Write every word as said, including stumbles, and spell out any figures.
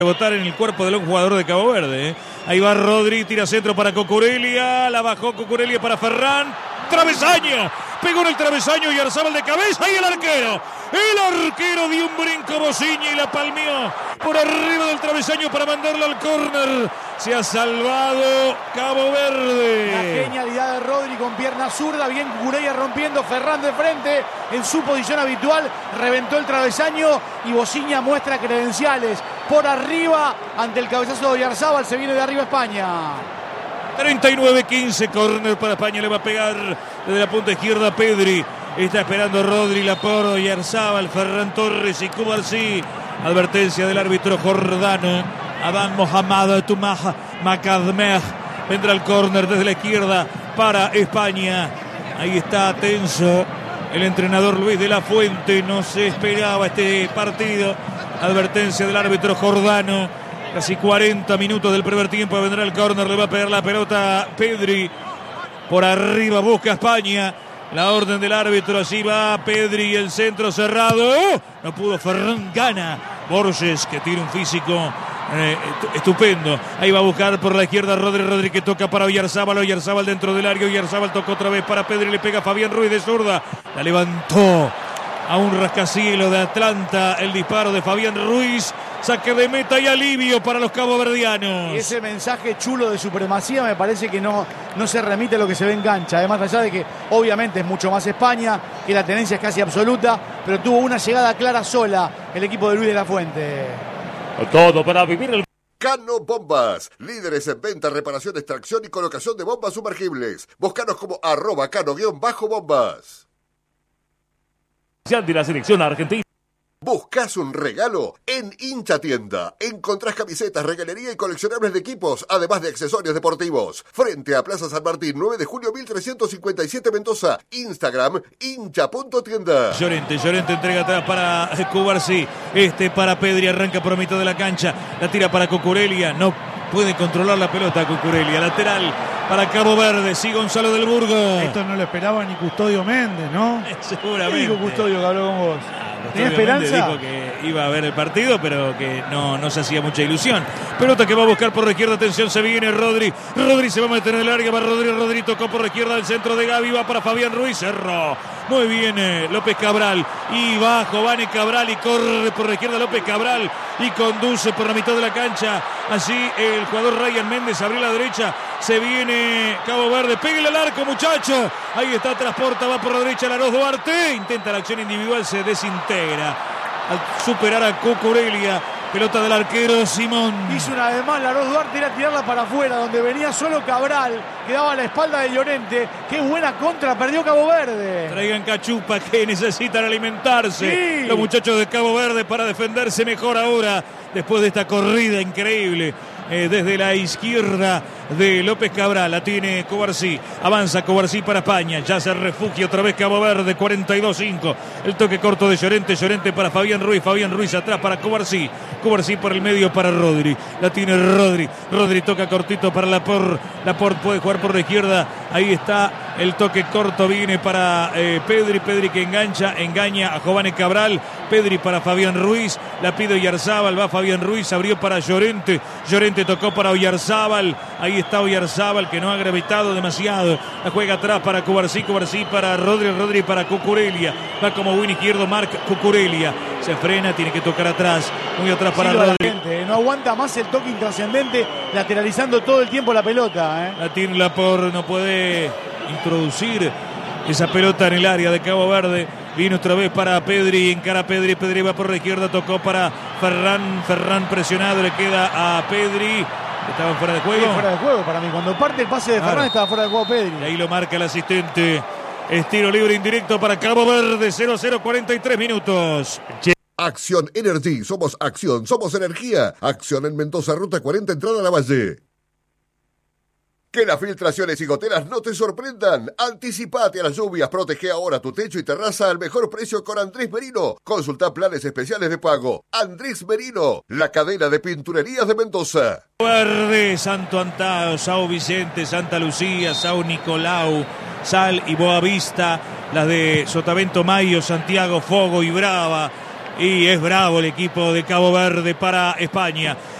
Rebotar en el cuerpo de un jugador de Cabo Verde. ¿eh? Ahí va Rodri, tira centro para Cucurella, la bajó Cucurella para Ferran, travesaño, pegó en el travesaño y Yarzábal de cabeza y el arquero. El arquero dio un brinco Bociña y la palmeó por arriba del travesaño para mandarlo al córner. Se ha salvado Cabo Verde. La genialidad de Rodri con pierna zurda, bien Cucurella rompiendo, Ferran de frente en su posición habitual, reventó el travesaño y Bociña muestra credenciales por arriba ante el cabezazo de Yarzábal. Se viene de arriba España. treinta y nueve quince, córner para España, le va a pegar desde la punta izquierda Pedri. Está esperando Rodri, Laporte, Yarzábal, Ferran Torres y Cubarsí. Advertencia del árbitro jordano, Adán Mohamed Tumah Makadmeh. Vendrá el córner desde la izquierda para España. Ahí está tenso el entrenador Luis de la Fuente. No se esperaba este partido. Advertencia del árbitro jordano. Casi cuarenta minutos del primer tiempo. Vendrá el córner, le va a pegar la pelota Pedri. Por arriba busca España. La orden del árbitro, así va Pedri, el centro cerrado. No pudo, Ferran gana. Borges, que tiene un físico eh, estupendo. Ahí va a buscar por la izquierda Rodri, Rodri que toca para Oyarzábal. Oyarzábal dentro del área. Oyarzábal tocó otra vez para Pedri, le pega a Fabián Ruiz de zurda. La levantó a un rascacielos de Atlanta. El disparo de Fabián Ruiz. Saque de meta y alivio para los caboverdianos. Y ese mensaje chulo de supremacía me parece que no, no se remite a lo que se ve en cancha. Además, allá de que obviamente es mucho más España, que la tenencia es casi absoluta, pero tuvo una llegada clara sola el equipo de Luis de la Fuente. Todo para vivir el... Cano Bombas, líderes en venta, reparación, extracción y colocación de bombas sumergibles. Búscanos como arroba cano-bombas. de la selección argentina. ¿Buscas un regalo? En Hincha Tienda encontrás camisetas, regalería y coleccionables de equipos, además de accesorios deportivos. Frente a Plaza San Martín, nueve de julio mil trescientos cincuenta y siete Mendoza. Instagram, hincha punto tienda. Llorente, Llorente entrega atrás para Cubarsí. Este para Pedri, arranca por mitad de la cancha. La tira para Cucurella, no puede controlar la pelota Cucurella. Lateral para Cabo Verde, sí, Gonzalo del Burgo. Esto no lo esperaba ni Custodio Méndez, ¿no? Seguramente. ¿Qué dijo Custodio que habló con vos? ¿Tenía esperanza? Dijo que iba a ver el partido, pero que no, no se hacía mucha ilusión. Pelota que va a buscar por la izquierda, atención, se viene Rodri. Rodri se va a meter en el área, va Rodri, Rodri tocó por la izquierda, el centro de Gavi, va para Fabián Ruiz, cerró. Muy bien eh, López Cabral, y va Jovane Cabral y corre por la izquierda López Cabral y conduce por la mitad de la cancha. Así el jugador Ryan Méndez abrió la derecha, se viene Cabo Verde, pégale al arco muchacho. Ahí está, transporta, va por la derecha Laros Duarte, intenta la acción individual, se desintegra al superar a Cucurella. Pelota del arquero Simón. Hizo una vez más Laros Duarte, era tirarla para afuera, donde venía solo Cabral, que daba la espalda de Llorente. Qué buena contra, perdió Cabo Verde. Traigan cachupa que necesitan alimentarse. Sí. Los muchachos de Cabo Verde para defenderse mejor ahora, después de esta corrida increíble. Eh, desde la izquierda de López Cabral, la tiene Cubarsí, avanza Cubarsí para España, ya se refugia otra vez Cabo Verde, cuarenta y dos cinco, el toque corto de Llorente, Llorente para Fabián Ruiz, Fabián Ruiz atrás para Cubarsí, Cubarsí por el medio para Rodri, la tiene Rodri, Rodri toca cortito para Laporte, Laporte puede jugar por la izquierda, ahí está el toque corto, viene para eh, Pedri, Pedri que engancha, engaña a Jovane Cabral, Pedri para Fabián Ruiz, la pide Oyarzábal, va Fabián Ruiz, abrió para Llorente, Llorente tocó para Oyarzábal, ahí está Oyarzábal que no ha gravitado demasiado, la juega atrás para Cubarsí, Cubarsí para Rodri, Rodri para Cucurella, va como win izquierdo, marca Cucurella, se frena, tiene que tocar atrás, muy atrás para sí, Rodri. No aguanta más el toque intrascendente, lateralizando todo el tiempo la pelota. ¿eh? La tiene Laporte, no puede introducir esa pelota en el área de Cabo Verde. Vino otra vez para Pedri, encara Pedri, Pedri va por la izquierda, tocó para Ferran, Ferran presionado, le queda a Pedri. ¿Estaban fuera de juego? Sí, fuera de juego para mí. Cuando parte el pase de Ferran claro. Estaba fuera de juego Pedri. Y ahí lo marca el asistente. Estilo libre indirecto para Cabo Verde, cero a cero, cuarenta y tres minutos. Acción Energy, somos acción, somos energía. Acción en Mendoza, ruta cuarenta, entrada a la Valle. Que las filtraciones y goteras no te sorprendan. Anticipate a las lluvias, protege ahora tu techo y terraza al mejor precio con Andrés Merino. Consulta planes especiales de pago. Andrés Merino, la cadena de pinturerías de Mendoza. Verde, Santo Antao, Sao Vicente, Santa Lucía, Sao Nicolau, Sal y Boavista, las de Sotavento Mayo, Santiago, Fogo y Brava. y es bravo el equipo de Cabo Verde para España.